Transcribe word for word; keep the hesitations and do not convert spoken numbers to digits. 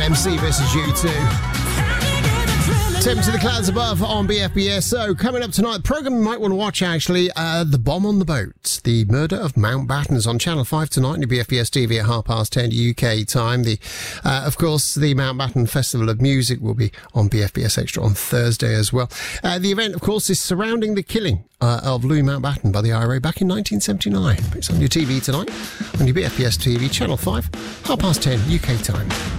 M C versus U two. Tim to the clouds above on B F B S. So, coming up tonight, the programme you might want to watch, actually, uh, The Bomb on the Boat. The Murder of Mountbatten is on Channel five tonight on your B F B S T V at half past ten U K time. The, uh, of course, the Mountbatten Festival of Music will be on B F B S Extra on Thursday as well. Uh, the event, of course, is surrounding the killing uh, of Louis Mountbatten by the I R A back in nineteen seventy-nine. It's on your T V tonight, on your B F B S T V, Channel five, half past ten U K time.